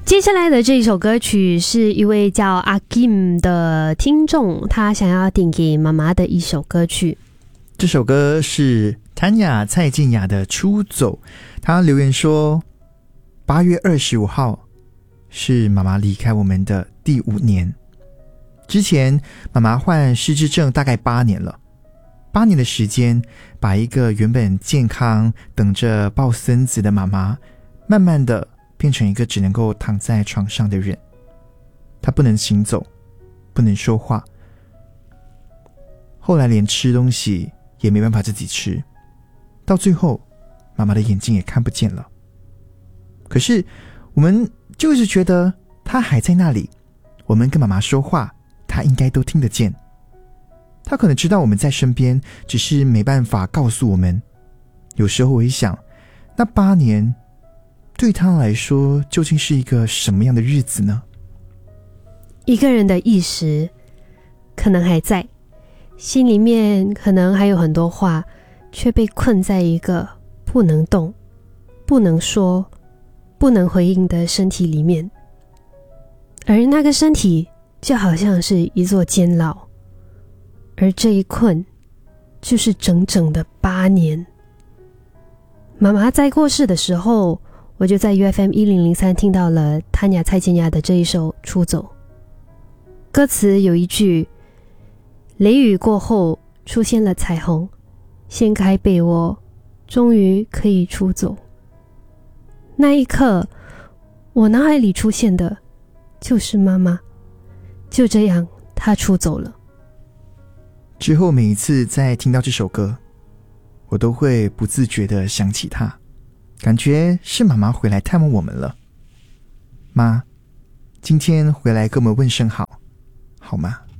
接下来的这一首歌曲是一位叫阿 Kim 的听众，他想要点给妈妈的一首歌曲。 这首歌是Tanya蔡健雅的《出走》。他留言说8月25号是妈妈离开我们的第5年。之前妈妈患失智症大概8年了，8年的时间把一个原本健康等着抱孙子的妈妈慢慢的变成一个只能够躺在床上的人。她不能行走，不能说话，后来连吃东西也没办法自己吃，到最后妈妈的眼睛也看不见了。可是我们就是觉得她还在那里，我们跟妈妈说话她应该都听得见，她可能知道我们在身边，只是没办法告诉我们。有时候我一想，那8年对她来说究竟是一个什么样的日子呢？ 一个人的意识可能还在，心里面可能还有很多话，却被困在一个不能动、不能说、不能回应的身体里面，而那个身体就好像是一座监牢，而这一困就是整整的8年。妈妈在过世的时候，我就在 UFM1003 听到了Tanya蔡健雅的这一首《出走》。歌词有一句，雷雨过后出现了彩虹，掀开被窝，终于可以出走。那一刻，我脑海里出现的就是妈妈，就这样她出走了。 之后每一次在听到这首歌，我都会不自觉地想起她，感觉是妈妈回来探望我们了。妈，今天回来跟我们问声好，好吗？